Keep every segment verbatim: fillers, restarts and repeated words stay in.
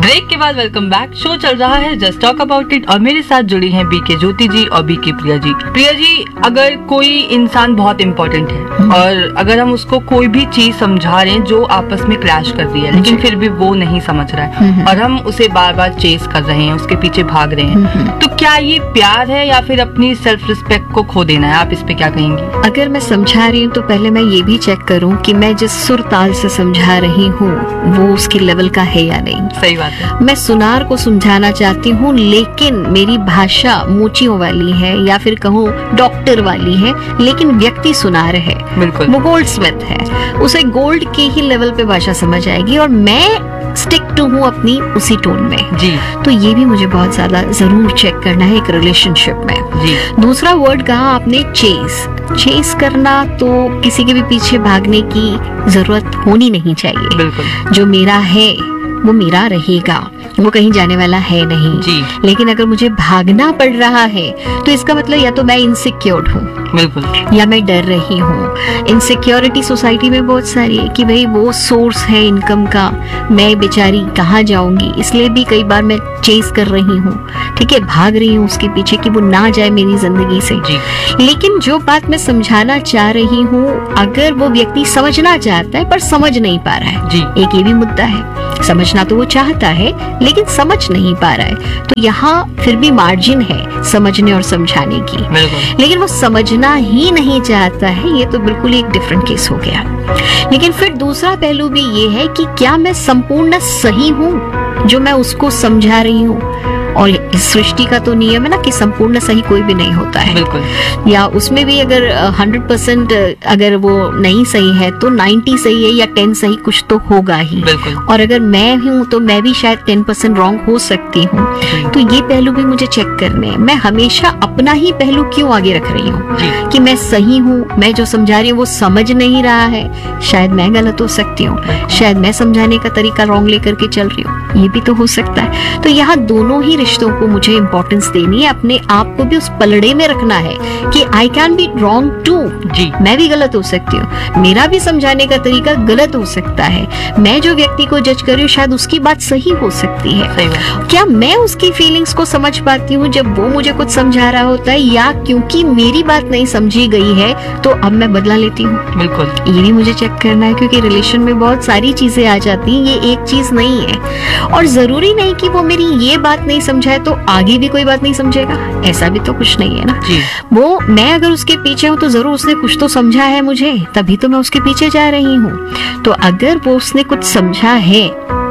Break के बाद welcome back. Show चल रहा है जस्ट टॉक अबाउट इट और मेरे साथ जुड़ी हैं बीके ज्योति जी और बीके प्रिया जी। प्रिया जी, अगर कोई इंसान बहुत इम्पोर्टेंट है और अगर हम उसको कोई भी चीज समझा रहे हैं जो आपस में क्लैश कर रही है, लेकिन फिर भी वो नहीं समझ रहा है और हम उसे बार बार चेस कर रहे हैं, उसके पीछे भाग रहे हैं, तो क्या ये प्यार है या फिर अपनी सेल्फ रिस्पेक्ट को खो देना है? आप इस पे क्या कहेंगी? अगर मैं समझा रही हूँ तो पहले मैं ये भी चेक करूँ कि मैं जिस सुर ताल से समझा रही हूँ वो उसकी लेवल का है या नहीं। सही बात है। मैं सुनार को समझाना चाहती हूँ लेकिन मेरी भाषा मोचियों वाली है या फिर कहूँ डॉक्टर वाली है, लेकिन व्यक्ति सुनार है, बिल्कुल वो गोल्ड स्मिथ है, उसे गोल्ड के ही लेवल पे भाषा समझ आएगी और मैं स्टिक टू हूँ अपनी उसी टोन में जी। तो ये भी मुझे बहुत ज्यादा जरूर चेक करना है एक रिलेशनशिप में जी। दूसरा वर्ड कहा आपने, चेस। चेस करना तो किसी के भी पीछे भागने की जरूरत होनी नहीं चाहिए। बिल्कुल। जो मेरा है वो मेरा रहेगा, वो कहीं जाने वाला है नहीं जी। लेकिन अगर मुझे भागना पड़ रहा है तो इसका मतलब या तो मैं इनसिक्योर्ड हूँ, बिल्कुल, या मैं डर रही हूँ। इनसिक्योरिटी सोसाइटी में बहुत सारी है कि भाई वो सोर्स है इनकम का, मैं बेचारी कहाँ जाऊंगी, इसलिए भी कई बार मैं चेस कर रही हूँ, ठीक है, भाग रही हूँ उसके पीछे कि वो ना जाए मेरी जिंदगी से जी। लेकिन जो बात मैं समझाना चाह रही हूँ, अगर वो व्यक्ति समझना चाहता है पर समझ नहीं पा रहा है जी। एक ये भी मुद्दा है, समझना तो वो चाहता है लेकिन समझ नहीं पा रहा है, तो यहाँ फिर भी मार्जिन है समझने और समझाने की, लेकिन वो समझना ही नहीं चाहता है, ये तो बिल्कुल एक डिफरेंट केस हो गया। लेकिन फिर दूसरा पहलू भी ये है कि क्या मैं संपूर्ण सही हूँ जो मैं उसको समझा रही हूँ, और इस सृष्टि का तो नियम है ना कि संपूर्ण सही कोई भी नहीं होता है, बिल्कुल। या उसमें भी अगर हंड्रेड परसेंट अगर वो नहीं सही है तो नाइन्टी सही है या टेन सही कुछ तो होगा ही, बिल्कुल। और अगर मैं हूँ तो मैं भी शायद टेन परसेंट रॉन्ग हो सकती हूँ, तो ये पहलू भी मुझे चेक करने हैं। मैं हमेशा अपना ही पहलू क्यों आगे रख रही हूँ कि मैं सही हूँ, मैं जो समझा रही हूँ वो समझ नहीं रहा है, शायद मैं गलत हो सकती हूँ, शायद मैं समझाने का तरीका रॉन्ग लेकर के चल रही हूँ, ये भी तो हो सकता है। तो यहाँ दोनों ही रिश्तों को मुझे इंपॉर्टेंस देनी है, अपने आप को भी उस पलड़े में रखना है कि I can be wrong to जी, मैं भी गलत हो सकती हूँ, मेरा भी समझाने का तरीका गलत हो सकता है, मैं जो व्यक्ति को जज कर रही हूँ शायद उसकी बात सही हो सकती है, क्या मैं उसकी फीलिंग्स को समझ पाती हूँ जब वो मुझे कुछ समझा रहा होता है, या क्योंकि मेरी बात नहीं समझी गई है तो अब मैं बदला लेती हूँ, बिल्कुल। ये भी मुझे चेक करना है क्योंकि रिलेशन में बहुत सारी चीजें आ जाती हैं, ये एक चीज नहीं है, और जरूरी नहीं कि वो मेरी ये बात नहीं समझाए तो आगे भी कोई बात नहीं समझेगा, ऐसा भी तो कुछ नहीं है ना जी। वो मैं अगर उसके पीछे हूँ तो जरूर उसने कुछ तो समझा है मुझे, तभी तो मैं उसके पीछे जा रही हूँ। तो अगर वो उसने कुछ समझा है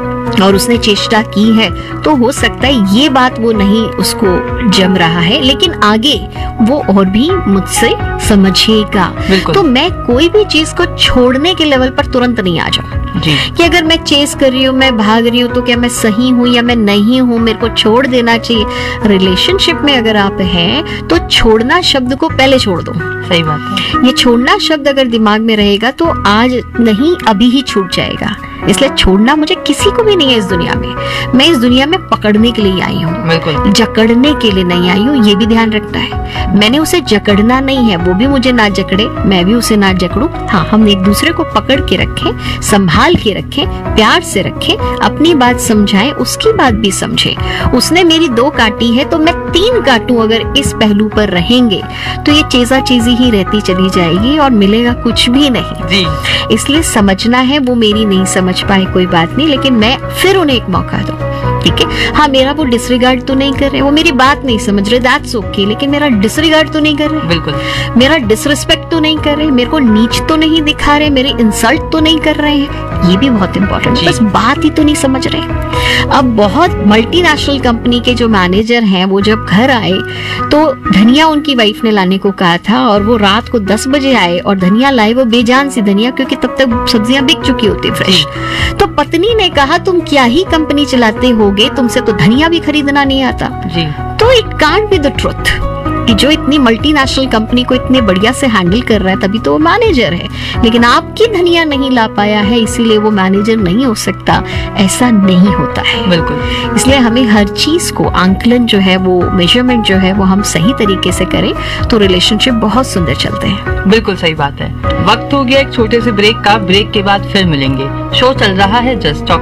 और उसने चेष्टा की है तो हो सकता है ये बात वो नहीं उसको जम रहा है, लेकिन आगे वो और भी मुझसे समझेगा। तो मैं कोई भी चीज को छोड़ने के लेवल पर तुरंत नहीं आ जाऊं जी। कि अगर मैं चेस कर रही हूँ, मैं भाग रही हूँ, तो क्या मैं सही हूँ या मैं नहीं हूँ, मेरे को छोड़ देना चाहिए। रिलेशनशिप में अगर आप हैं तो छोड़ना शब्द को पहले छोड़ दो। सही बात है। ये छोड़ना शब्द अगर दिमाग में रहेगा तो आज नहीं अभी ही छूट जाएगा, इसलिए छोड़ना मुझे किसी को भी नहीं है इस दुनिया में, मैं इस दुनिया में पकड़ने के लिए आई हूँ, जकड़ने के लिए नहीं आई हूँ, ये भी ध्यान रखना है। मैंने उसे जकड़ना नहीं है, वो भी मुझे ना जकड़े, मैं भी उसे ना जकड़ूं। हाँ, हम एक दूसरे को पकड़ के रखें, संभाल के रखें, प्यार से रखें, अपनी बात समझाएं, उसकी बात भी समझे। उसने मेरी दो काटी है तो मैं तीन काटूं, अगर इस पहलू पर रहेंगे तो ये चेजा चेजी ही रहती चली जाएगी और मिलेगा कुछ भी नहीं जी। इसलिए समझना है, वो मेरी नहीं समझ पाए कोई बात नहीं, लेकिन मैं फिर उन्हें एक मौका दूं, ठीक है। हाँ, मेरा वो डिसरिगार्ड तो नहीं कर रहे, वो मेरी बात नहीं समझ रहे, दैट्स ओके, लेकिन मेरा डिसरिगार्ड तो नहीं कर रहे, बिल्कुल। मेरा डिसरिस्पेक्ट तो नहीं कर रहे, मेरे को नीच तो नहीं दिखा रहे, मेरी इंसल्ट तो नहीं कर रहे हैं, ये भी बहुत इंपॉर्टेंट है, बस बात ही तो नहीं समझ रहे। अब बहुत मल्टीनेशनल कंपनी के जो मैनेजर हैं वो जब घर आए तो धनिया उनकी वाइफ ने लाने को कहा था और वो रात को दस बजे आए और धनिया लाए, वो बेजान सी धनिया, क्योंकि तब तक सब्जियां बिक चुकी होती फ्रेश। तो पत्नी ने कहा तुम क्या ही कंपनी चलाते होगे, तुमसे तो धनिया भी खरीदना नहीं आता जी। तो it can't be the truth कि जो इतनी मल्टीनेशनल कंपनी को इतने बढ़िया से हैंडल कर रहा है तभी तो वो मैनेजर है, लेकिन आपकी धनिया नहीं ला पाया है इसीलिए वो मैनेजर नहीं हो सकता, ऐसा नहीं होता है, बिल्कुल। इसलिए हमें हर चीज को आंकलन जो है वो मेजरमेंट जो है वो हम सही तरीके से करें तो रिलेशनशिप बहुत सुंदर चलते हैं। बिल्कुल सही बात है। वक्त हो गया एक छोटे से ब्रेक का, ब्रेक के बाद फिर मिलेंगे। शो चल रहा है जस्ट टॉक